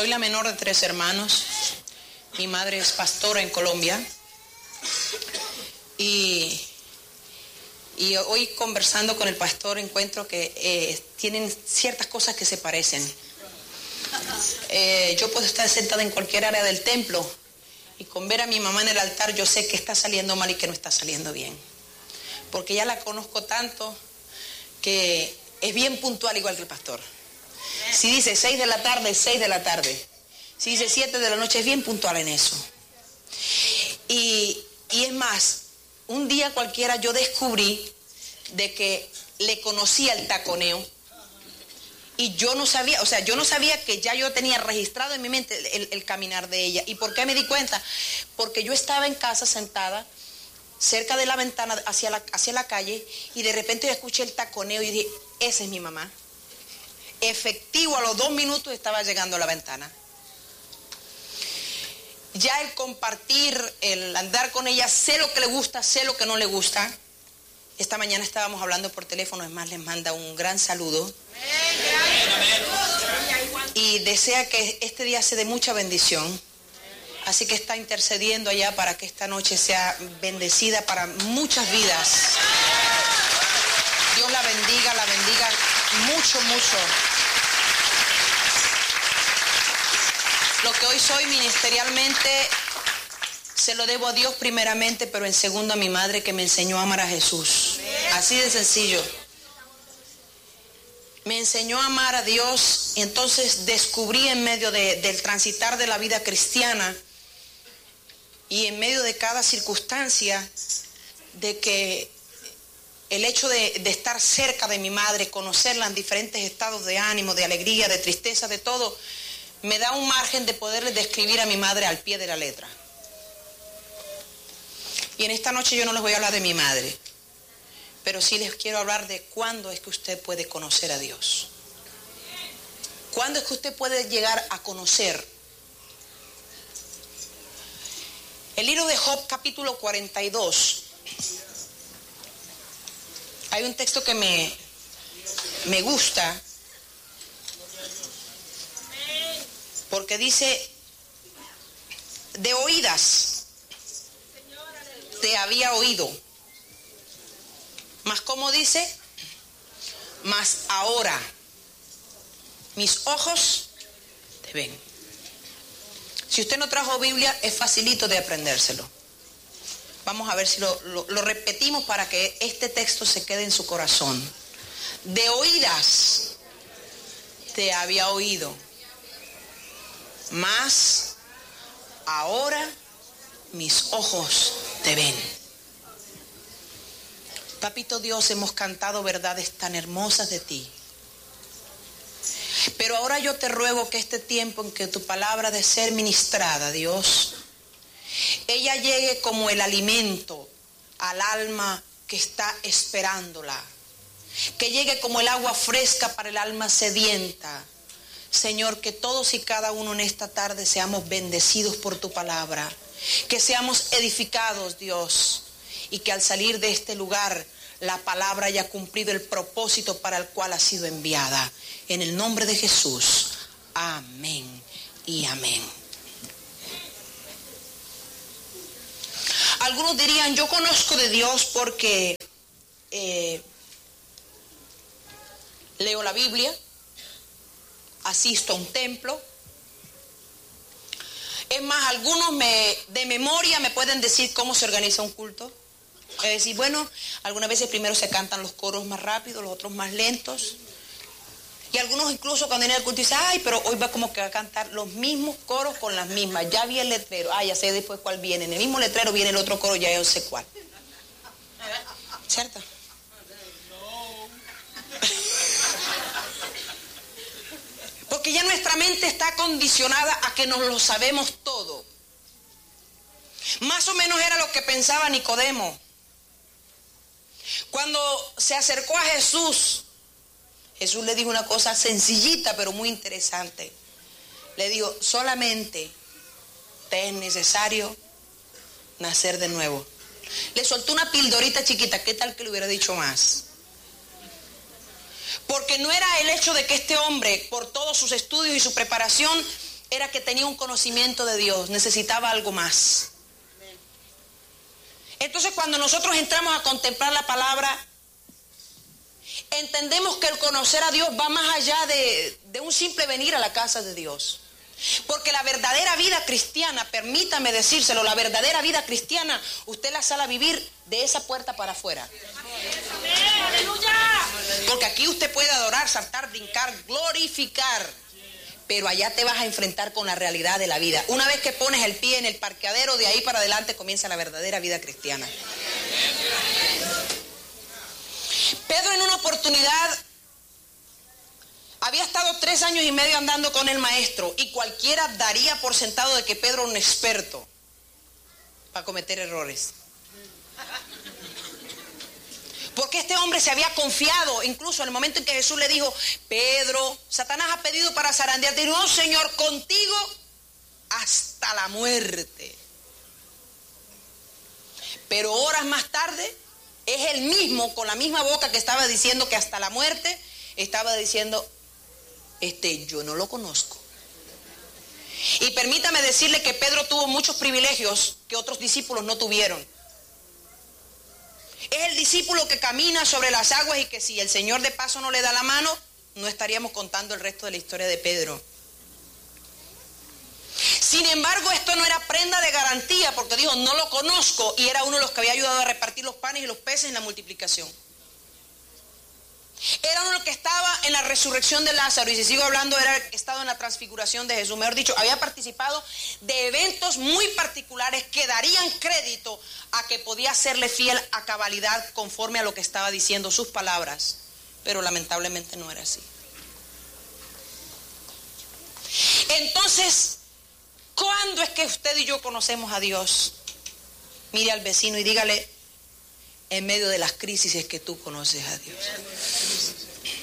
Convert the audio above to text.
Soy la menor de 3 hermanos. Mi madre es pastora en Colombia. Y hoy conversando con el pastor encuentro que tienen ciertas cosas que se parecen. Yo puedo estar sentada en cualquier área del templo y con ver a mi mamá en el altar yo sé que está saliendo mal y que no está saliendo bien. Porque ya la conozco tanto que es bien puntual igual que el pastor. Si dice 6 de la tarde, 6 de la tarde. Si dice 7 de la noche, es bien puntual en eso. Y es más, un día cualquiera yo descubrí de que le conocía el taconeo. Y yo no sabía, yo no sabía que ya yo tenía registrado en mi mente el caminar de ella. ¿Y por qué me di cuenta? Porque yo estaba en casa sentada, cerca de la ventana, hacia la calle, y de repente yo escuché el taconeo y dije, esa es mi mamá. Efectivo, a los 2 minutos estaba llegando a la ventana. Ya el compartir, el andar con ella, sé lo que le gusta, sé lo que no le gusta. Esta mañana estábamos hablando por teléfono, es más, les manda un gran saludo. Y desea que este día sea de mucha bendición. Así que está intercediendo allá para que esta noche sea bendecida para muchas vidas. Dios la bendiga mucho, mucho. Lo que hoy soy ministerialmente se lo debo a Dios primeramente, pero en segundo a mi madre que me enseñó a amar a Jesús. Así de sencillo. Me enseñó a amar a Dios y entonces descubrí en medio del transitar de la vida cristiana y en medio de cada circunstancia de que el hecho de estar cerca de mi madre, conocerla en diferentes estados de ánimo, de alegría, de tristeza, de todo, me da un margen de poderle describir a mi madre al pie de la letra. Y en esta noche yo no les voy a hablar de mi madre, pero sí les quiero hablar de cuándo es que usted puede conocer a Dios. ¿Cuándo es que usted puede llegar a conocer? El libro de Job, capítulo 42. Hay un texto que me gusta, porque dice, de oídas te había oído. Mas ¿cómo dice? Mas ahora mis ojos te ven. Si usted no trajo Biblia, es facilito de aprendérselo. Vamos a ver si lo repetimos para que este texto se quede en su corazón. De oídas te había oído, mas ahora mis ojos te ven. Papito Dios, hemos cantado verdades tan hermosas de ti. Pero ahora yo te ruego que este tiempo en que tu palabra ha de ser ministrada, Dios, ella llegue como el alimento al alma que está esperándola. Que llegue como el agua fresca para el alma sedienta. Señor, que todos y cada uno en esta tarde seamos bendecidos por tu palabra. Que seamos edificados, Dios. Y que al salir de este lugar la palabra haya cumplido el propósito para el cual ha sido enviada. En el nombre de Jesús. Amén y amén. Algunos dirían, yo conozco de Dios porque leo la Biblia, asisto a un templo. Es más, algunos de memoria me pueden decir cómo se organiza un culto. Es decir, bueno, algunas veces primero se cantan los coros más rápidos, los otros más lentos. Y algunos incluso cuando viene el culto dicen, ay, pero hoy va como que a cantar los mismos coros con las mismas. Ya vi el letrero, ya sé después cuál viene. En el mismo letrero viene el otro coro, ya yo sé cuál. ¿Cierto? Porque ya nuestra mente está condicionada a que nos lo sabemos todo. Más o menos era lo que pensaba Nicodemo. Cuando se acercó a Jesús, Jesús le dijo una cosa sencillita pero muy interesante. Le dijo, solamente te es necesario nacer de nuevo. Le soltó una pildorita chiquita, ¿qué tal que le hubiera dicho más? Porque no era el hecho de que este hombre, por todos sus estudios y su preparación, era que tenía un conocimiento de Dios, necesitaba algo más. Entonces, cuando nosotros entramos a contemplar la palabra, entendemos que el conocer a Dios va más allá de un simple venir a la casa de Dios. Porque la verdadera vida cristiana, permítame decírselo, la verdadera vida cristiana, usted la sale a vivir de esa puerta para afuera. Porque aquí usted puede adorar, saltar, brincar, glorificar, pero allá te vas a enfrentar con la realidad de la vida. Una vez que pones el pie en el parqueadero, de ahí para adelante comienza la verdadera vida cristiana. Pedro, en una oportunidad, había estado 3 años y medio andando con el maestro, y cualquiera daría por sentado de que Pedro era un experto para cometer errores. Porque este hombre se había confiado, incluso en el momento en que Jesús le dijo: Pedro, Satanás ha pedido para zarandearte. Y no, Señor, contigo hasta la muerte. Pero horas más tarde, es el mismo, con la misma boca que estaba diciendo que hasta la muerte, estaba diciendo: yo no lo conozco. Y permítame decirle que Pedro tuvo muchos privilegios que otros discípulos no tuvieron. Es el discípulo que camina sobre las aguas y que si el Señor de paso no le da la mano, no estaríamos contando el resto de la historia de Pedro. Sin embargo, esto no era prenda de garantía, porque dijo: no lo conozco, y era uno de los que había ayudado a repartir los panes y los peces en la multiplicación. Era uno de los que estaba en la resurrección de Lázaro, y si sigo hablando, era estado en la transfiguración de Jesús. Mejor dicho, había participado de eventos muy particulares que darían crédito a que podía serle fiel a cabalidad conforme a lo que estaba diciendo sus palabras, pero lamentablemente no era así. Entonces, ¿cuándo es que usted y yo conocemos a Dios? Mire al vecino y dígale: en medio de las crisis es que tú conoces a Dios.